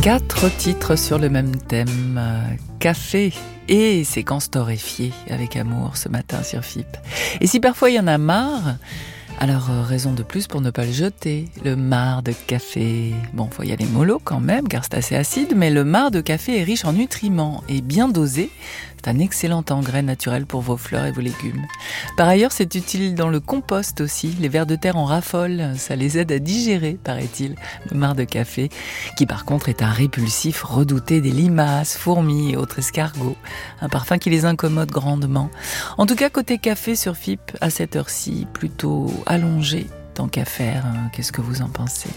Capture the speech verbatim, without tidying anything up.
Quatre titres sur le même thème, euh, café et séquences torréfiées avec amour ce matin sur F I P. Et si parfois il y en a marre, alors euh, raison de plus pour ne pas le jeter, le marc de café. Bon, faut y aller mollo quand même car c'est assez acide, mais le marc de café est riche en nutriments et bien dosé. C'est un excellent engrais naturel pour vos fleurs et vos légumes. Par ailleurs, c'est utile dans le compost aussi. Les vers de terre en raffolent, ça les aide à digérer, paraît-il, le marc de café, qui par contre est un répulsif redouté des limaces, fourmis et autres escargots. Un parfum qui les incommode grandement. En tout cas, côté café sur F I P, à cette heure-ci, plutôt allongé, tant qu'à faire. Qu'est-ce que vous en pensez ?